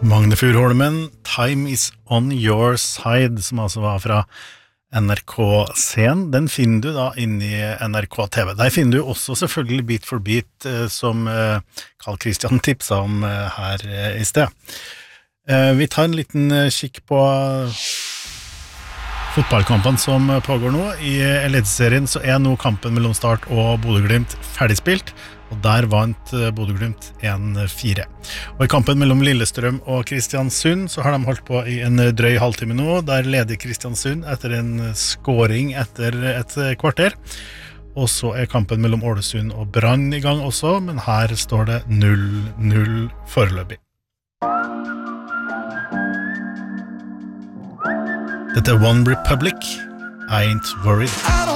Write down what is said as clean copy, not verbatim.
Magne Furholmen, Time is on your side, som altså var fra NRK-scenen. Den finner du da inne i NRK TV. Der finner du også selvfølgelig Beat for Beat, som Carl Christian tipsa om her i sted. Vi tar en liten kikk på fotballkampen som pågår nå. I Eliteserien så nå kampen mellom Start og Bodø/Glimt ferdigspilt, og der vant Bodø/Glimt 1-4. Og i kampen mellom Lillestrøm og Kristiansund så har de holdt på i en drøy halvtime nå, der leder Kristiansund etter en scoring etter et kvarter. Og så kampen mellom Ålesund og Brann i gang også, men her står det 0-0 foreløpig. Dette One Republic, I Ain't Worried.